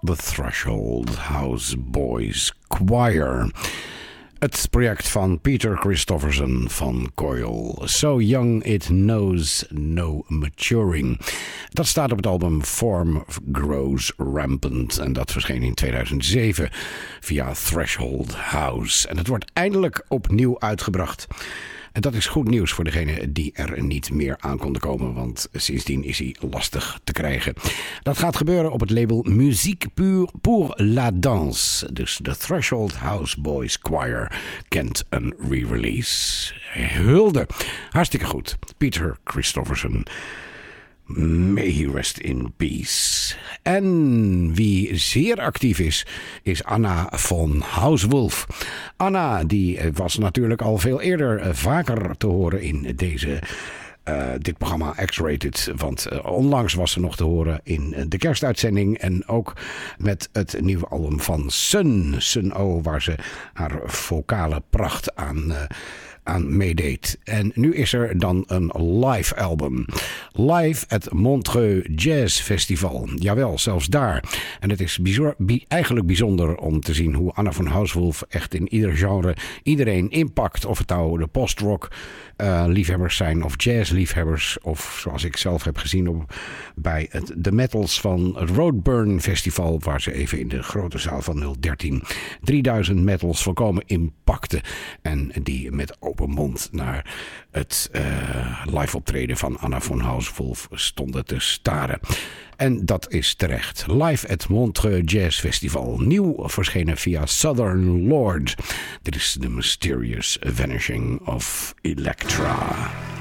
The Threshold House Boys Choir. Het project van Peter Christopherson van Coil. So Young It Knows No Maturing. Dat staat op het album Form Grows Rampant. En dat verscheen in 2007 via Threshold House. En het wordt eindelijk opnieuw uitgebracht. En dat is goed nieuws voor degenen die er niet meer aan konden komen, want sindsdien is hij lastig te krijgen. Dat gaat gebeuren op het label Musique pour la Danse. Dus de Threshold House Boys Choir kent een re-release. Hulde. Hartstikke goed. Peter Christopherson. May he rest in peace. En wie zeer actief is Anna von Hauswolf. Anna die was natuurlijk al veel eerder vaker te horen in dit programma X-Rated. Want onlangs was ze nog te horen in de kerstuitzending. En ook met het nieuwe album van Sun O, waar ze haar vocale pracht aan meedeed. En nu is er dan een live album. Live at Montreux Jazz Festival. Jawel, zelfs daar. En het is eigenlijk bijzonder om te zien hoe Anna von Hauswolf echt in ieder genre iedereen inpakt. Of het nou de post-rock liefhebbers zijn of jazzliefhebbers. Of zoals ik zelf heb gezien bij de metals van het Roadburn Festival, waar ze even in de grote zaal van 013 3000 metals volkomen inpakte. En die met open mond naar het live optreden van Anna von Hauswolf stonden te staren. En dat is terecht. Live at Montreux Jazz Festival. Nieuw verschenen via Southern Lord. Dit is The Mysterious Vanishing of Electra.